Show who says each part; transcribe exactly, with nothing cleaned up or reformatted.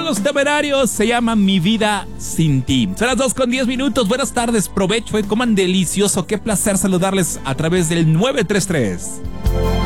Speaker 1: Los Temerarios, se llama Mi Vida Sin Ti. Son las dos con diez minutos. Buenas tardes, provecho y coman delicioso. Qué placer saludarles a través del nueve tres tres.